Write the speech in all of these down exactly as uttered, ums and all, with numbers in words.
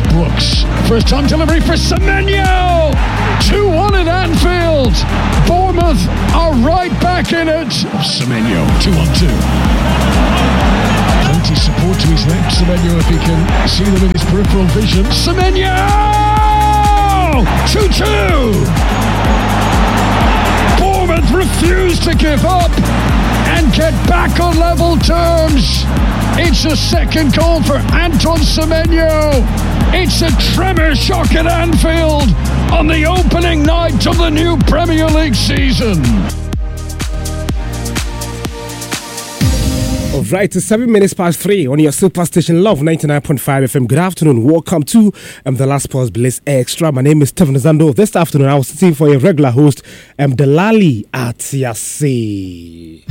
Brooks. First time delivery for Semenyo. two one at Anfield. Bournemouth are right back in it. Semenyo, two on two. Plenty support to his left. Semenyo, if he can see them in his peripheral vision. Semenyo! two two. Bournemouth refuse to give up and get back on level terms. It's a second goal for Anton Semenyo. It's a tremor shock at Anfield on the opening night of the new Premier League season. All right, it's seven minutes past three on your superstation Love ninety-nine point five F M. Good afternoon. Welcome to um, the Last Pause Bliss Extra. My name is Stephen Zando. This afternoon, I was sitting for a regular host, um, Delali Atiase.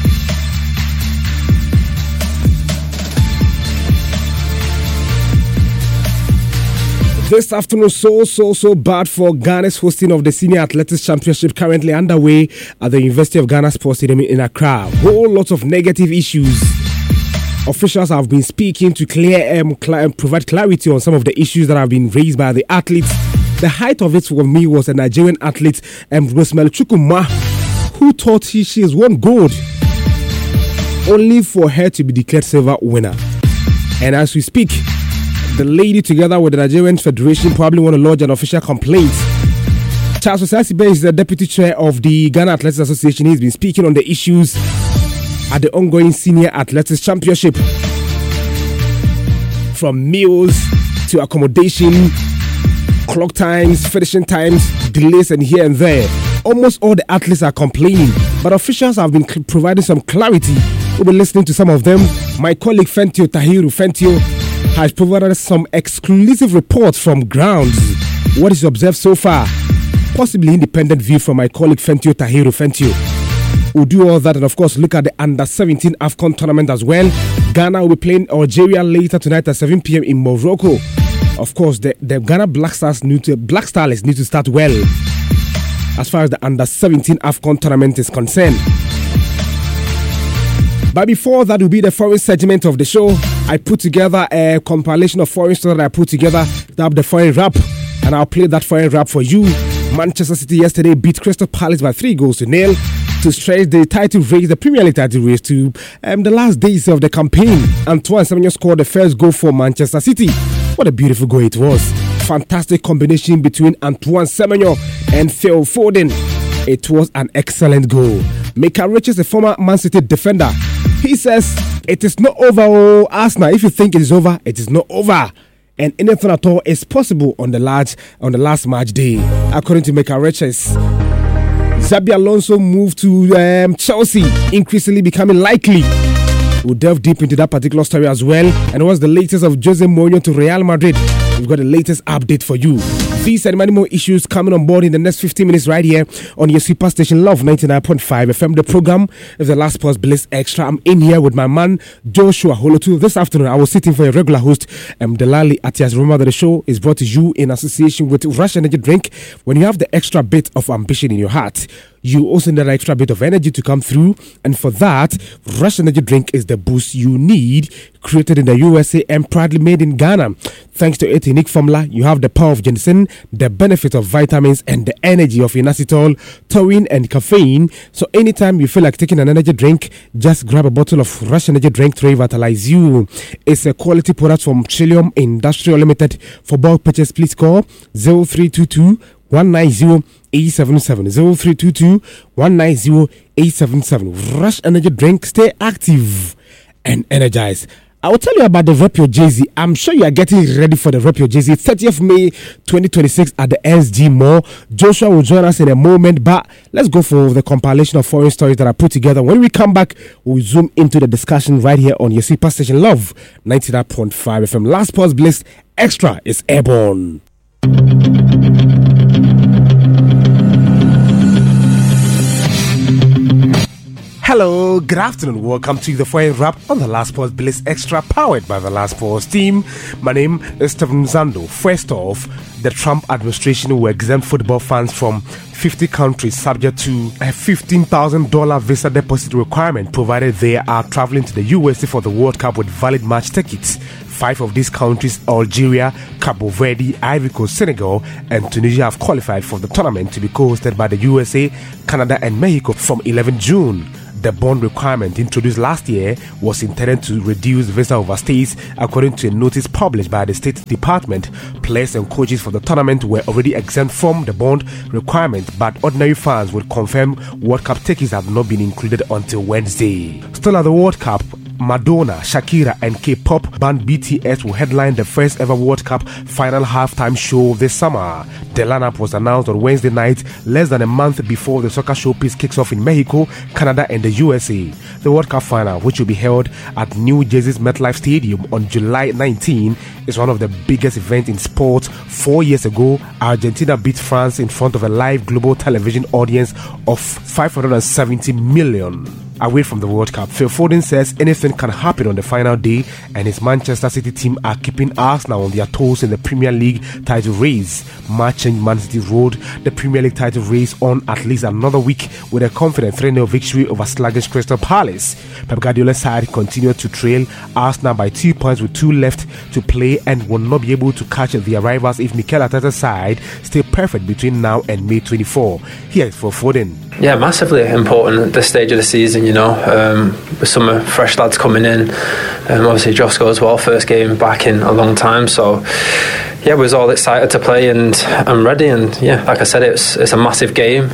This afternoon, so, so, so bad for Ghana's hosting of the Senior Athletics Championship currently underway at the University of Ghana Sports Stadium in Accra. Whole lot of negative issues. Officials have been speaking to clear, um, cl- provide clarity on some of the issues that have been raised by the athletes. The height of it for me was a Nigerian athlete, um, Rosemary Chukwuma, who thought he, she has won gold, only for her to be declared silver winner. And as we speak, the lady, together with the Nigerian Federation, probably want to lodge an official complaint. Charles Osasibe is the deputy chair of the Ghana Athletics Association. He's been speaking on the issues at the ongoing Senior Athletics Championship, from meals to accommodation, clock times, finishing times, delays, and here and there. Almost all the athletes are complaining, but officials have been cl- providing some clarity. We'll be listening to some of them. My colleague Fentio Tahiru Fentio has provided some exclusive reports from grounds. What is observed so far? Possibly independent view from my colleague Fentio Tahiru Fentio. We'll do all that and of course look at the under seventeen AFCON tournament as well. Ghana will be playing Algeria later tonight at seven p.m. in Morocco. Of course, the, the Ghana Black Stars need to Black Stars need to start well as far as the under seventeen AFCON tournament is concerned. But before that will be the foreign segment of the show. I put together a compilation of foreign stories that I put together to have the foreign rap, and I'll play that foreign rap for you. Manchester City yesterday beat Crystal Palace by three goals to nil to stretch the title race, the Premier League title race, to um, the last days of the campaign. Antoine Semenyo scored the first goal for Manchester City. What a beautiful goal it was. Fantastic combination between Antoine Semenyo and Phil Foden. It was an excellent goal. Micah Richards, a former Man City defender, he says, it is not over, oh, Arsenal. If you think it is over, it is not over. And anything at all is possible on the large on the last match day. According to Micah Richards, Xabi Alonso moved to um, Chelsea, increasingly becoming likely. We'll delve deep into that particular story as well. And what's the latest of Jose Mourinho to Real Madrid? We've got the latest update for you. These and many more issues coming on board in the next fifteen minutes right here on your superstation Love ninety-nine point five F M. The program is the Last Pause Bliss Extra. I'm in here with my man Joshua Holotu. This afternoon I was sitting for a regular host, um, Delali Atias. Remember that the show is brought to you in association with Rush Energy Drink. When you have the extra bit of ambition in your heart, you also need an extra bit of energy to come through, and for that, Rush Energy Drink is the boost you need. Created in the U S A and proudly made in Ghana. Thanks to its unique formula, you have the power of ginseng, the benefit of vitamins, and the energy of inositol, taurine, and caffeine. So anytime you feel like taking an energy drink, just grab a bottle of Rush Energy Drink to revitalize you. It's a quality product from Trillium Industrial Limited. For bulk purchase, please call zero three two two one nine zero eight seven seven zero three two two one nine zero eight seven seven. Rush Energy Drink. Stay active and energized. I will tell you about the Rep Your Jay-Z. I'm sure you are getting ready for the Rep Your Jay-Z. thirtieth of May twenty twenty-six at the S G Mall. Joshua will join us in a moment, but let's go for the compilation of foreign stories that I put together. When we come back, we'll zoom into the discussion right here on your superstation Love ninety-nine point five F M. Last Pause Bliss Extra is airborne. Hello, good afternoon. Welcome to the Foreign Wrap on the Last Sports Bliss Extra, powered by the Last Sports team. My name is Stephen Zando. First off, the Trump administration will exempt football fans from fifty countries subject to a fifteen thousand dollars visa deposit requirement, provided they are traveling to the U S A for the World Cup with valid match tickets. Five of these countries, Algeria, Cabo Verde, Ivory Coast, Senegal, and Tunisia, have qualified for the tournament to be co-hosted by the U S A, Canada, and Mexico from eleventh June. The bond requirement introduced last year was intended to reduce visa overstays, according to a notice published by the State Department. Players and coaches for the tournament were already exempt from the bond requirement, but ordinary fans would confirm World Cup tickets have not been included until Wednesday. Still at the World Cup, Madonna, Shakira, and K-pop band B T S will headline the first ever World Cup final halftime show this summer. The lineup was announced on Wednesday night, less than a month before the soccer showpiece kicks off in Mexico, Canada, and the U S A. The World Cup final, which will be held at New Jersey's MetLife Stadium on July nineteenth, is one of the biggest events in sports. Four years ago, Argentina beat France in front of a live global television audience of five hundred seventy million. Away from the World Cup, Phil Foden says anything can happen on the final day, and his Manchester City team are keeping Arsenal on their toes in the Premier League title race. Match change Man City rode the Premier League title race on at least another week with a confident three nil victory over sluggish Crystal Palace. Pep Guardiola's side continued to trail Arsenal by two points with two left to play and will not be able to catch their rivals if Mikel Arteta's side stay perfect between now and May twenty-fourth. Here is Phil Foden. Yeah, massively important at this stage of the season, you know, um, with some fresh lads coming in. Um, obviously, Josko as well, first game back in a long time. So, yeah, we was all excited to play and I'm ready. And, yeah, like I said, it's it's a massive game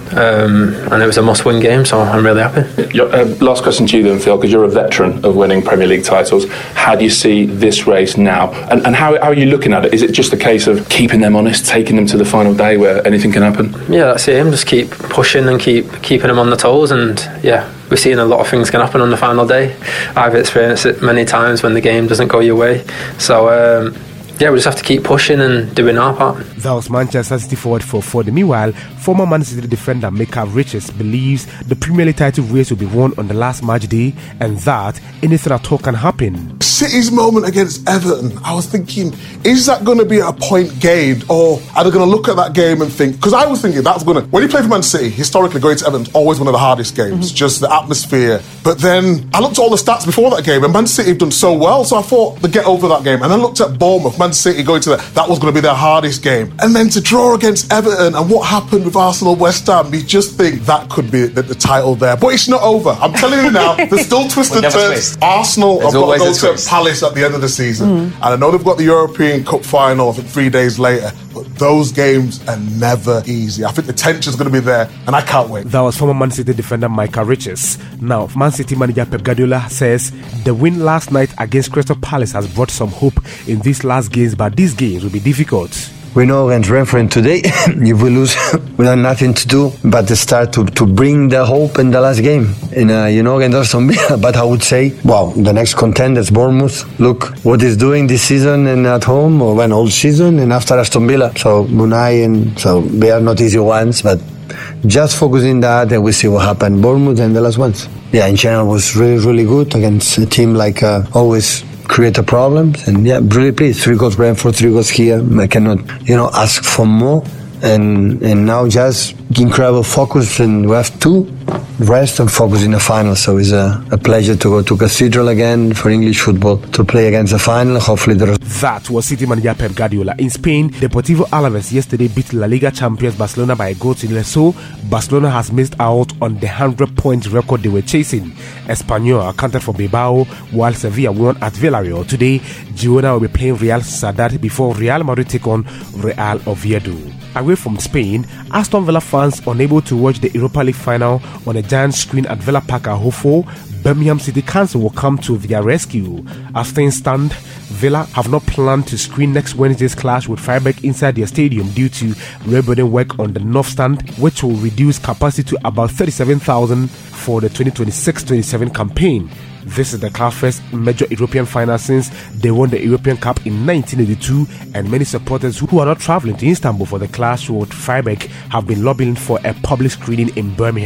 um, and it was a must-win game, so I'm really happy. Your, uh, last question to you then, Phil, because you're a veteran of winning Premier League titles. How do you see this race now? And, and how, how are you looking at it? Is it just a case of keeping them honest, taking them to the final day where anything can happen? Yeah, that's the aim. Just keep pushing and keep keeping them on the toes, and yeah, we're seeing a lot of things can happen on the final day. I've experienced it many times when the game doesn't go your way, so um, yeah, we just have to keep pushing and doing our part. That was Manchester City forward for Foden. Meanwhile, former Man City defender Micah Richards believes the Premier League title race will be won on the last match day, and that anything at all can happen. City's moment against Everton, I was thinking, is that going to be a point gained, or are they going to look at that game and think, because I was thinking that's going to, when you play for Man City, historically going to Everton is always one of the hardest games, mm-hmm. just the atmosphere. But then I looked at all the stats before that game and Man City have done so well, so I thought they'd get over that game. And then I looked at Bournemouth, Man City going to that, that was going to be their hardest game. And then to draw against Everton and what happened with Arsenal, West Ham, you just think that could be the, the title there. But it's not over. I'm telling you now, there's still twisted turns. Arsenal have got to go to Palace at the end of the season. Mm. And I know they've got the European Cup final, I think, three days later. But those games are never easy. I think the tension's going to be there, and I can't wait. That was former Man City defender Micah Richards. Now, Man City manager Pep Guardiola says the win last night against Crystal Palace has brought some hope in these last games, but these games will be difficult. We know against Renfrew today, if we lose, we have nothing to do but to start to, to bring the hope in the last game. In, uh, you know, against Aston Villa. But I would say, well, the next contenders, Bournemouth, look what he's doing this season and at home, or when all season, and after Aston Villa. So, Munai, and so they are not easy ones, but just focusing that and we see what happened. Bournemouth and the last ones. Yeah, in general was really, really good against a team like uh, always create a problems, and yeah, really pleased. Three goals Brentford, three goals here. I cannot, you know, ask for more. And and now just incredible focus, and we have two rest and focus in the final. So it's a, a pleasure to go to Cathedral again for English football to play against the final. Hopefully there. That was City manager Pep Guardiola. In Spain, Deportivo Alaves yesterday beat La Liga champions Barcelona by a goal to nil. So Barcelona has missed out on the hundred point record they were chasing. Espanyol accounted for Bilbao, while Sevilla won at Villarreal. Today, Girona will be playing Real Sociedad before Real Madrid take on Real Oviedo. Away from Spain, Aston Villa fans unable to watch the Europa League final on a giant screen at Villa Park are hopeful Birmingham City Council will come to their rescue. As things stand, Villa have not planned to screen next Wednesday's clash with Freiburg inside their stadium due to rebuilding work on the north stand, which will reduce capacity to about thirty-seven thousand for the twenty twenty-six twenty-seven campaign. This is the club's first major European final since they won the European Cup in nineteen eighty-two, and many supporters who are not travelling to Istanbul for the clash with Freiburg have been lobbying for a public screening in Birmingham.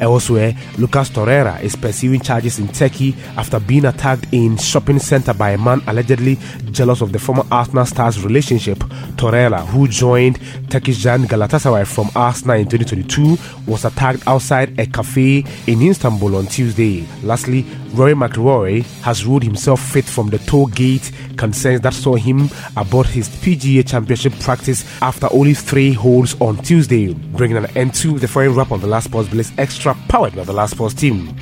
Elsewhere, Lucas Torreira is pursuing charges in Turkey after being attacked in shopping centre by a man allegedly jealous of the former Arsenal star's relationship. Torreira, who joined Turkish giant Galatasaray from Arsenal in twenty twenty-two, was attacked outside a cafe in Istanbul on Tuesday. Lastly, Rory McIlroy has ruled himself fit from the toll gate concerns that saw him aboard his P G A Championship practice after only three holes on Tuesday, bringing an end to the foreign wrap on the Last Sports Blitz Extra, powered by the Last Sports team.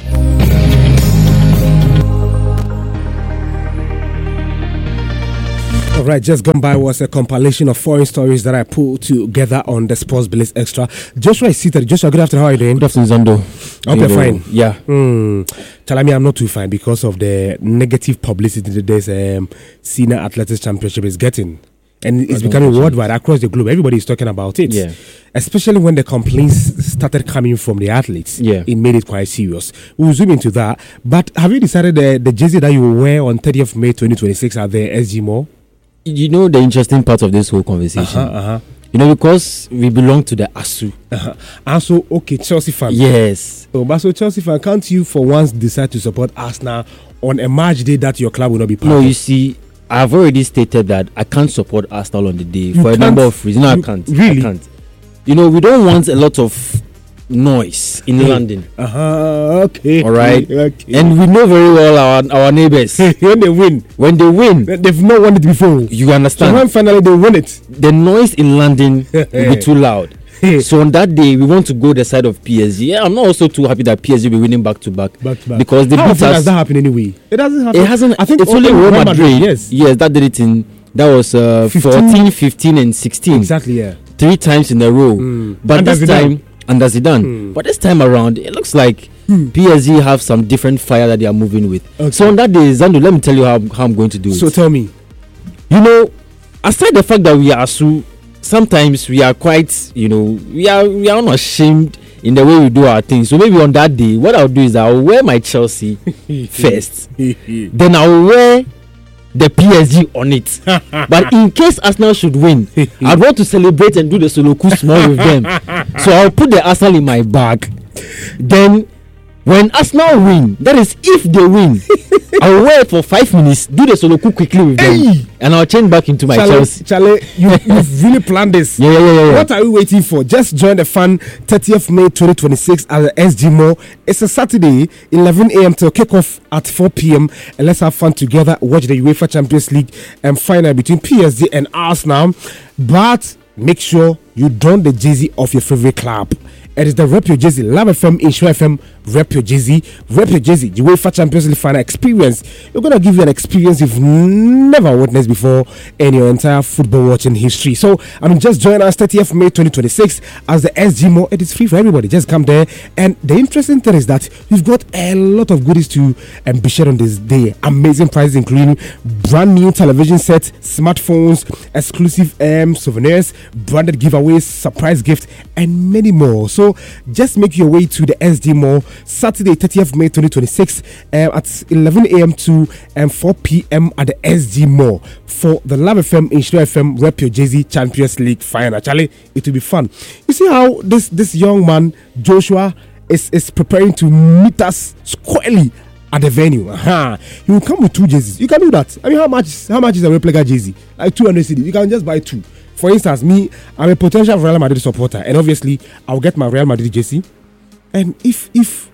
Alright, just gone by was a compilation of foreign stories that I put together on the Sports Blitz Extra. Joshua is seated. Joshua, good afternoon. How are you doing? Good afternoon, Zando. I hope you're fine. Yeah. Mm. Tell me I'm not too fine because of the negative publicity that this um, Senior Athletics Championship is getting. And it's becoming worldwide across the globe. Everybody is talking about it. Yeah. Especially when the complaints started coming from the athletes. Yeah. It made it quite serious. We'll zoom into that. But have you decided the, the jersey that you will wear on thirtieth of May twenty twenty-six at the S G Mall? You know the interesting part of this whole conversation? Uh-huh, uh-huh. You know, because we belong to the A S U. Uh-huh. And so, okay, Chelsea fan. Yes. Oh, but so Chelsea fan, can't you for once decide to support Arsenal on a match day that your club will not be part No, of? you see, I've already stated that I can't support Arsenal on the day You for a can't? number of reasons. No, I You- can't. really? I can't. You know, we don't want a lot of noise in London. Uh-huh, okay. All right. Okay. And we know very well our our neighbors. when they win, When they win, they've not won it before. you So understand. when finally they win it, The noise in London will be too loud. So on that day, we want to go the side of P S G. Yeah, I'm not also too happy that P S G will be winning back to back back to back. because they How beat often us. does that happen anyway? It doesn't happen. It hasn't. I think it's only Real Madrid. Yes. Yes, that did it in. That was uh, fifteen fourteen, fifteen, and sixteen. Exactly. Yeah. Three times in a row. Mm. But Under this Zidane. time, under Zidane. Mm. But this time around, it looks like P S G have some different fire that they are moving with. Okay. So on that day, Zando, let me tell you how, how I'm going to do So it. tell me. You know, aside the fact that we are so, sometimes we are quite, you know, we are we are unashamed in the way we do our things. So maybe on that day, what I'll do is I'll wear my Chelsea first. Then I'll wear the P S G on it. But in case Arsenal should win, I'd want to celebrate and do the Soloku small with them. So I'll put the Arsenal in my bag. Then when Arsenal win, that is if they win, I'll wear it for five minutes, do the Soloku quickly with them, Hey! and I'll change back into my Charlie, Chelsea. Charlie, you, you've really planned this. Yeah, yeah, yeah, yeah, yeah. What are we waiting for? Just join the fun thirtieth of May twenty twenty-six at the S G Mall. It's a Saturday, eleven a.m. till kickoff at four p.m. And let's have fun together. Watch the UEFA Champions League and final between P S G and Arsenal. But make sure you don the jersey of your favorite club. It is the Rep Your Jersey, Love F M, Insure F M, Rep Your Jersey, Rep Your Jersey, the UEFA Champions League final experience. We're going to give you an experience you've never witnessed before in your entire football watching history. So, I mean, just join us thirtieth of May twenty twenty-six as the S G Mall. It is free for everybody. Just come there. And the interesting thing is that we've got a lot of goodies to um, be shared on this day. Amazing prizes, including brand new television sets, smartphones, exclusive um, souvenirs, branded giveaways, surprise gift, and many more. So just make your way to the S D Mall Saturday, thirtieth of May twenty twenty-six um, at eleven a.m. to um, four p.m. at the S D Mall for the Love F M, Insure F M, Rep Your Jersey Champions League final. Charlie, it will be fun. You see how this this young man Joshua is is preparing to meet us squarely at the venue. Uh-huh. He will come with two jerseys. You can do that. I mean, how much how much is a replica jersey? Like two hundred cedis. You can just buy two. For instance, me, I'm a potential Real Madrid supporter, and obviously, I'll get my Real Madrid jersey. And if if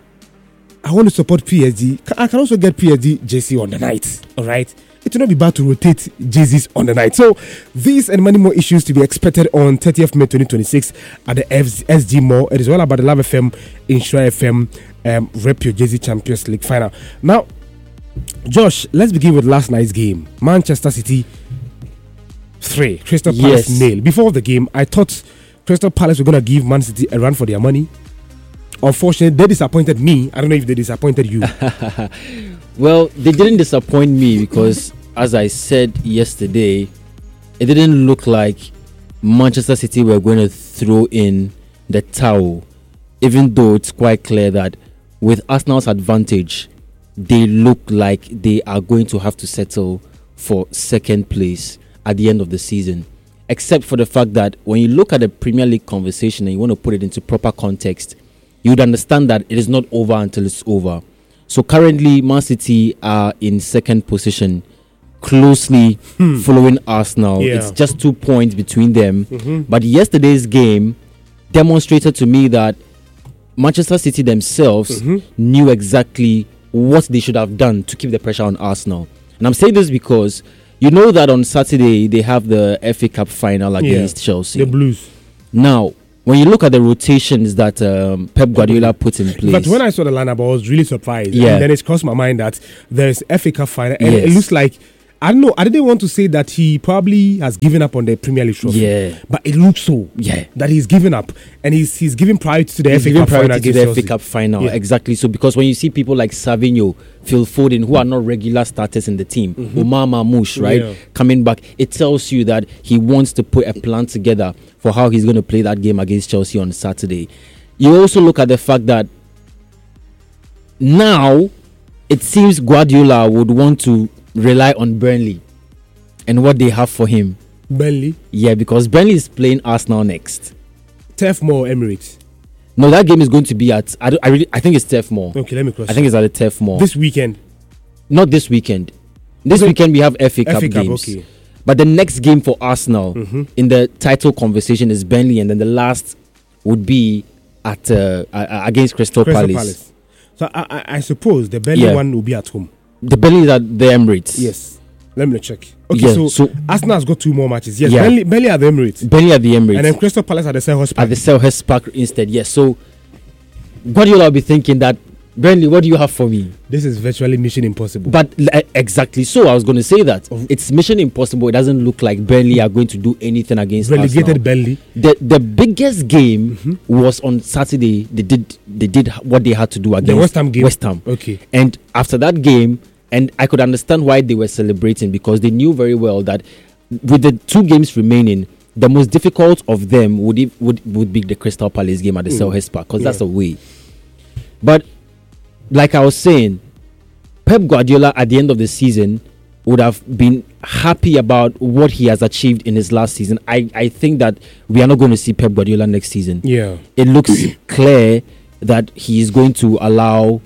I want to support P S G, I can also get P S G jersey on the night. All right, it will not be bad to rotate jerseys on the night. So these and many more issues to be expected on thirtieth of May twenty twenty-six at the S G Mall. It is all about the Love F M, Insure F M, um, Rep Your Jersey Champions League final. Now, Josh, let's begin with last night's game. Manchester City three, Crystal Palace Yes. nil. Before the game, I thought Crystal Palace were going to give Man City a run for their money. Unfortunately, they disappointed me. I don't know if they disappointed you. Well, they didn't disappoint me because, as I said yesterday, it didn't look like Manchester City were going to throw in the towel, even though it's quite clear that with Arsenal's advantage, they look like they are going to have to settle for second place at the end of the season. Except for the fact that when you look at the Premier League conversation and you want to put it into proper context, you would understand that it is not over until it's over. So currently, Man City are in second position, closely hmm. following Arsenal. Yeah. It's just two points between them. Mm-hmm. But yesterday's game demonstrated to me that Manchester City themselves mm-hmm. knew exactly what they should have done to keep the pressure on Arsenal. And I'm saying this because you know that on Saturday they have the F A Cup final against yeah. Chelsea. The Blues. Now, when you look at the rotations that um, Pep Guardiola put in place, but when I saw the lineup, I was really surprised. Yeah. And then it crossed my mind that there's F A Cup final, and Yes. it looks like, I don't know, I didn't want to say that he probably has given up on the Premier League trophy. Yeah. But it looks so. Yeah. That he's given up, and he's he's giving priority to the He's F A giving Cup final priority to against the Chelsea. F A Cup final. Yeah. Exactly. So because when you see people like Savinho, Phil Foden, who are not regular starters in the team, Mm-hmm. Omar Mamouche, right, Yeah. coming back, it tells you that he wants to put a plan together for how he's going to play that game against Chelsea on Saturday. You also look at the fact that now it seems Guardiola would want to rely on Burnley and what they have for him. Burnley, Yeah, because Burnley is playing Arsenal next. Turf Moor, Emirates. No, that game is going to be at. I, don't, I really. I think it's Turf Moor. Okay, let me cross. I think it's at the Turf Moor. this weekend. Not this weekend. This Okay. weekend we have F A Cup F A Cup, games. okay. But the next game for Arsenal Mm-hmm. in the title conversation is Burnley, and then the last would be at uh, uh, against Crystal, Crystal Palace. Palace. So I, I, I suppose the Burnley Yeah. one will be at home. The Burnley is at the Emirates. Yes. Let me check. Okay, Yeah, so, so- Arsenal has got two more matches. Yes, Yeah. Burnley, Burnley at the Emirates. Burnley at the Emirates. And then Crystal Palace at the Selhurst at Park. the Selhurst Park instead. Yes. So Guardiola will be thinking that, Burnley, what do you have for me? This is virtually mission impossible. But uh, exactly so, I was going to say that it's mission impossible. It doesn't look like Burnley are going to do anything against Relegated Arsenal. Burnley. The the biggest game was on Saturday. They did they did what they had to do against West Ham game? West Ham. Okay. And after that game, and I could understand why they were celebrating, because they knew very well that with the two games remaining, the most difficult of them would if- would would be the Crystal Palace game at the Selhurst Park, because that's Yeah. away. But like I was saying, Pep Guardiola at the end of the season would have been happy about what he has achieved in his last season. I, I think that we are not going to see Pep Guardiola next season. Yeah. It looks clear that he is going to allow,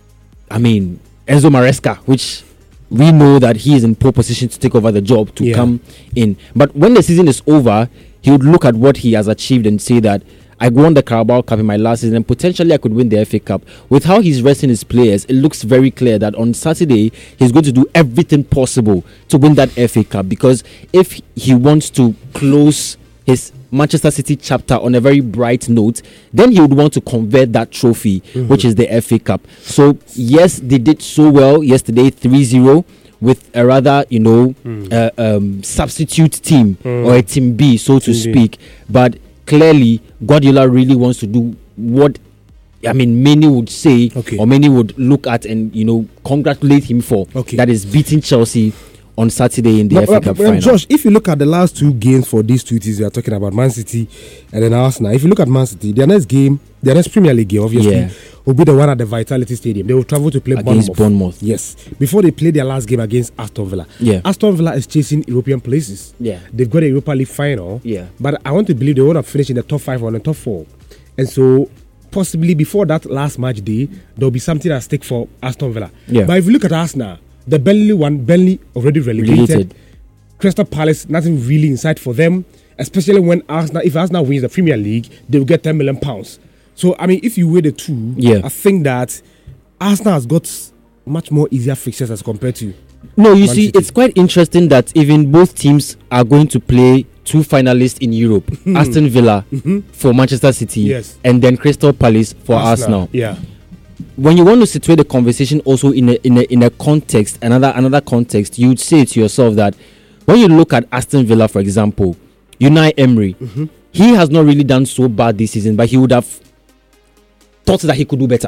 I mean, Enzo Maresca, which we know that he is in pole position to take over the job, to Yeah. come in. But when the season is over, he would look at what he has achieved and say that I won the Carabao Cup in my last season and potentially I could win the F A Cup. With how he's resting his players, it looks very clear that on Saturday he's going to do everything possible to win that F A Cup, because if he wants to close his Manchester City chapter on a very bright note, then he would want to convert that trophy, which is the F A Cup. So yes, they did so well yesterday, three zero, with a rather, you know, uh, um, substitute team or a team B, so to Team B. speak. But clearly, Guardiola really wants to do what, I mean, many would say, Okay. or many would look at and, you know, congratulate him for. Okay. That is beating Chelsea on Saturday in the But, F A but, Cup but, um, final. Josh, if you look at the last two games for these two teams, we are talking about Man City and then Arsenal. If you look at Man City, their next game, their next Premier League game, obviously, Yeah. will be the one at the Vitality Stadium. They will travel to play Against Bournemouth. Yes, before they play their last game against Aston Villa. Yeah. Aston Villa is chasing European places. Yeah. They've got a Europa League final. Yeah. But I want to believe they want to finish in the top five or the top four. And so, possibly before that last match day, there'll be something at stake for Aston Villa. Yeah. But if you look at Arsenal, the Burnley one, Burnley already relegated. Relegated. Crystal Palace, nothing really in sight for them, especially when Arsenal, if Arsenal wins the Premier League, they will get ten million pounds. So, I mean, if you weigh the two, Yeah. I think that Arsenal has got much more easier fixtures as compared to. No, you Man see, City. it's quite interesting that even both teams are going to play two finalists in Europe. Aston Villa for Manchester City, Yes. and then Crystal Palace for Arsenal. Yeah. When you want to situate the conversation also in a in a in a context, another another context, you'd say to yourself that when you look at Aston Villa, for example, Unai Emery, he has not really done so bad this season, but he would have thought that he could do better.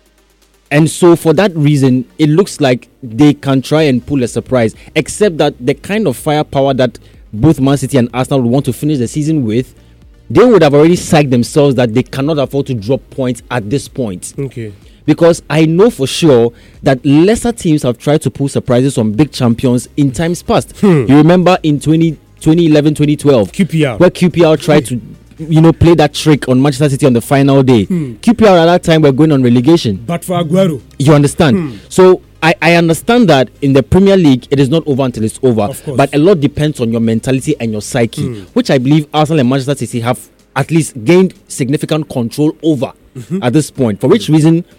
And so for that reason, it looks like they can try and pull a surprise, except that the kind of firepower that both Man City and Arsenal would want to finish the season with, they would have already psyched themselves that they cannot afford to drop points at this point. Okay. Because I know for sure that lesser teams have tried to pull surprises on big champions in times past. You remember in twenty, twenty eleven, twenty twelve, Q P R. where Q P R tried to you know, play that trick on Manchester City on the final day. Hmm. Q P R at that time were going on relegation. But for Aguero, you understand? Hmm. So I, I understand that in the Premier League, it is not over until it's over. Of course. But a lot depends on your mentality and your psyche, Hmm. which I believe Arsenal and Manchester City have at least gained significant control over Mm-hmm. at this point. For which reason